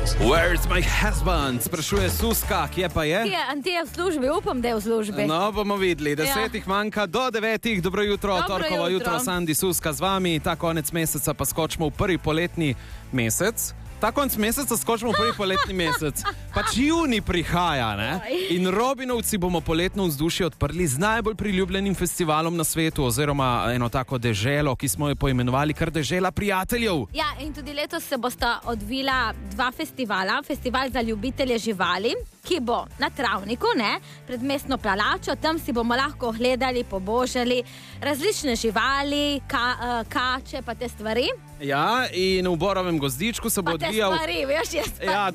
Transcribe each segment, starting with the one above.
Where's my husband? Sprašuje Suska, kje pa je? Ti je v službi, upam, da je v službi. No, bomo videli. 10 manjka do 9. Dobro jutro, torkovo jutro. Sandi Suska z vami. Ta konec meseca pa skočimo v prvi poletni mesec. Ta konec meseca skočimo v prvi poletni mesec. Pač juni prihaja, ne? In Robinovci bomo poletno vzdušje odprli z najbolj priljubljenim festivalom na svetu, oziroma eno tako deželo, ki smo jo poimenovali kar dežela prijateljev. Ja, in tudi letos se bosta odvila dva festivala. Festival za ljubitelje živali, ki bo na Travniku, ne? Pred mestno palačo. Tam si bomo lahko gledali, pobožali različne živali, kače pa te stvari. Ja, in v Borovem gozdičku se bo odvijal... Pa te stvari, veš, jaz pa... Ja,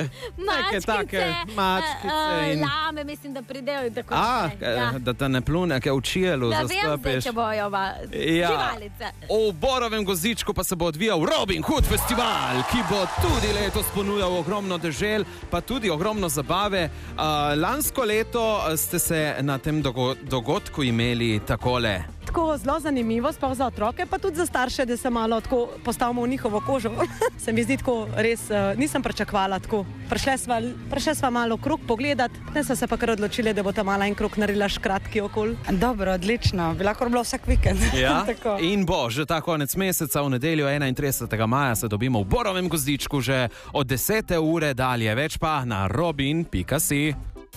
mačkice in... lame, mislim, da pridejo in tako Da te ne plune, kaj v čijelu zastopiš. Da vem, če bojo živalice. V Borovem gozdičku pa se bo odvijal Robin Hood festival, ki bo tudi letos ponujal ogromno dežel, pa tudi ogromno zabave. Lansko leto ste se na tem dogodku imeli takole. Tako zelo zanimivo, sploh za otroke, pa tudi za starše, da se malo tako postavimo v njihovo kožo. Se mi zdi tako res, nisem pričakovala tako. Prišli sva malo krog pogledat, ne sva se pa kar odločili, da bo ta mala en krog naredila škratki okoli. Dobro, odlično, bi lahko bilo vsak vikend. Ja, in bo, že ta konec meseca, v nedeljo 31. maja se dobimo v Borovem gozdičku že od 10. ure dalje, več pa na robin.si.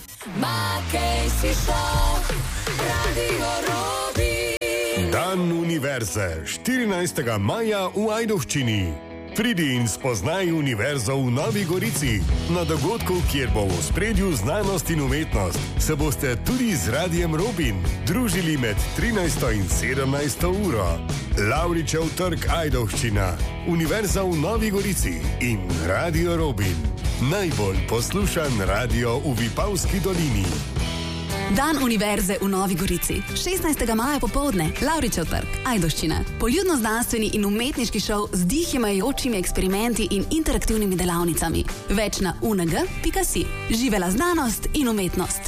Dan univerze, 14. maja v Ajdovščini. Pridi in spoznaj univerzo v Novi Gorici. Na dogodku, kjer bo v ospredju znanost in umetnost, se boste tudi z Radijem Robin družili med 13. in 17. uro. Lavričev trg Ajdovščina, Univerza v Novi Gorici in Radio Robin. Najbolj poslušan radio v Vipavski dolini. Dan univerze v Novi Gorici. 16. maja popoldne, Lavričev trg, Ajdovščina. Poljudno-znanstveni in umetniški šov z dihimajočimi eksperimenti in interaktivnimi delavnicami. Več na UNG.si. Živela znanost in umetnost.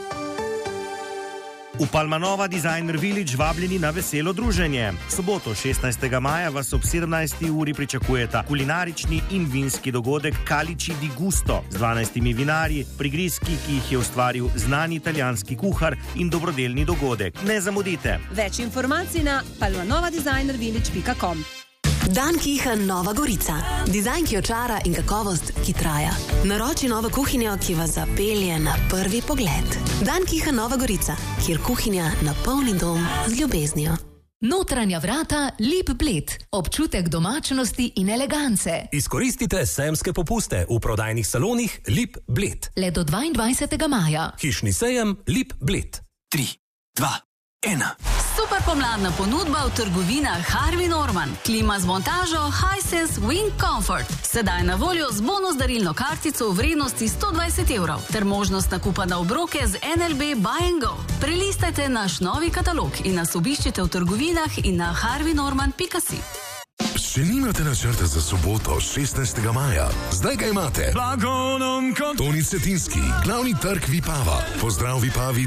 V Palmanova Designer Village vabljeni na veselo druženje. Soboto 16. maja vas ob 17. uri pričakujeta kulinarični in vinski dogodek Calici di Gusto z 12 vinarji, prigrizki, ki jih je ustvaril znani italijanski kuhar, in dobrodelni dogodek. Ne zamudite. Več informacij na palmanovadesignervillage.com. Dan Kiha Nova Gorica. Dizajn, ki očara, in kakovost, ki traja. Naroči novo kuhinjo, ki vas zapelje na prvi pogled. Dan Kiha Nova Gorica, kjer kuhinja napolni dom z ljubeznijo. Notranja vrata Lip Bled. Občutek domačnosti in elegance. Izkoristite sejemske popuste v prodajnih salonih Lip Bled. Le do 22. maja. Hišni sejem Lip Bled. 3, 2, 1. Super pomladna ponudba v trgovinah Harvey Norman. Klima z montažo Hisense Wing Comfort. Sedaj na voljo z bonus darilno kartico v vrednosti 120 evrov ter možnost nakupa na obroke z NLB Buy and Go. Prelistajte naš novi katalog in nas obiščite v trgovinah in na harveynorman.si. Če nimate načrta za soboto 16. maja, zdaj ga imate. Toni Cetinski, glavni trg Vipava. Pozdrav Vipavi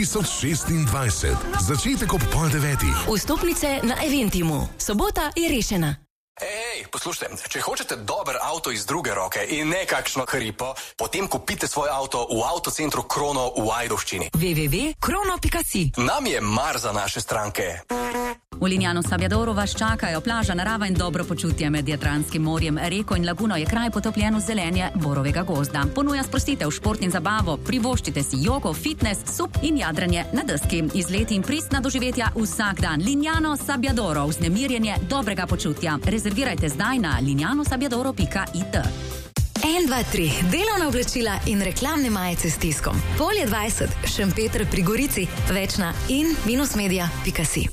2026. Začetek ob 8:30. Vstopnice na Eventimu. Sobota je rešena. Ej, poslušajte, če hočete dober avto iz druge roke in ne kakšno hripo, potem kupite svoj avto v avtocentru Krono v Ajdovščini. www.krono.si. Nam je mar za naše stranke. V Lignano Sabjadoru vas čakajo plaža, narava in dobro počutje med Jadranskim morjem. Reko in laguno je kraj potopljen v zelenje borovega gozda. Ponuja sprostitev, šport in zabavo, privoščite si jogo, fitness, sup in jadranje na deski. Izleti in pristna doživetja vsak dan. Lignano Sabjadoro, vznemirjenje dobrega počutja. Rezervirajte zdaj na lignanosabiadoro.it. 1, 2, 3. Delovna oblačila in reklamne majice s tiskom. Polje 20, Šempeter pri Gorici. Več na in-media.si.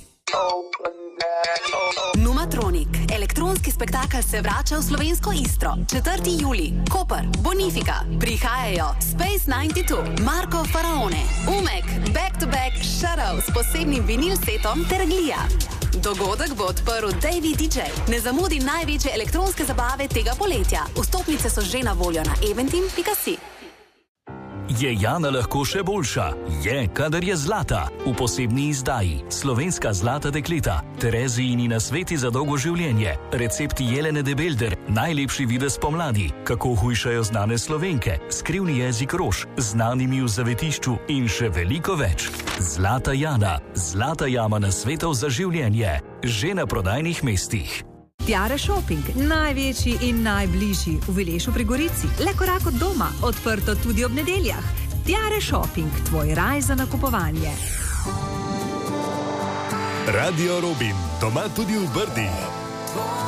Numatronik. Elektronski spektakel se vrača v slovensko Istro. 4. julij. Koper, Bonifika. Prihajajo Space 92, Marko Faraone, Umek, Back to Back, Shadow s posebnim vinil setom ter Glija. Dogodek bo odprl Davey DJ. Ne zamudi največje elektronske zabave tega poletja. Vstopnice so že na voljo na eventim.si. Je Jana lahko še boljša? Je, kadar je zlata. V posebni izdaji Slovenska zlata dekleta, Terezijini nasveti za dolgo življenje, recepti Jelene de Belder, najlepši videz pomladi, kako hujšajo znane Slovenke, skrivni jezik rož, znanimi v zavetišču in še veliko več. Zlata Jana, zlata jama nasvetov za življenje, že na prodajnih mestih. Tiare Shopping, največji in najbližji v Vilešu pri Gorici, le korak od doma, odprto tudi ob nedeljah. Tiare Shopping, tvoj raj za nakupovanje. Radio Robin, doma tudi v Brdih.